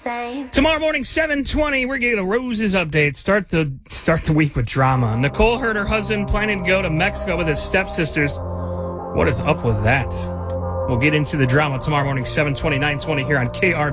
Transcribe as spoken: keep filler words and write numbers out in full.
same. Tomorrow morning, seven twenty, we're getting a Roses update. Start the start the week with drama. Nicole heard her husband planning to go to Mexico with his stepsisters. What is up with that? We'll get into the drama tomorrow morning, seven twenty, nine twenty here on K R B.